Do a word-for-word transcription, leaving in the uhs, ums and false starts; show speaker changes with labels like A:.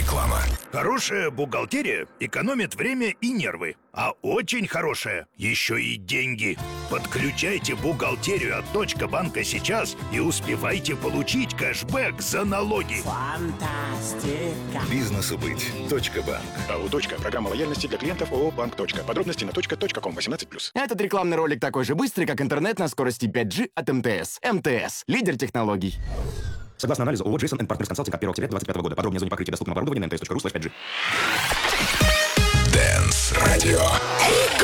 A: Реклама.
B: Хорошая бухгалтерия экономит время и нервы. А очень хорошая еще и деньги. Подключайте бухгалтерию от Точка банка сейчас и успевайте получить кэшбэк за налоги.
C: Фантастика.
A: Бизнесу быть. Точка банк.
D: АО «Точка». Программа лояльности для клиентов ООО «Банк. Точка». Подробности на точка точка ком восемнадцать плюс.
E: Этот рекламный ролик такой же быстрый, как интернет на скорости пять джи от МТС. МТС. Лидер технологий.
F: Согласно анализу ООО «Джейсон энд Партнерс Консалтинг» от первого октября двадцать пятого года. Подробнее о зоне покрытия доступного оборудования на эм тэ эс точка ру слэш пять джи.
A: Dance Radio.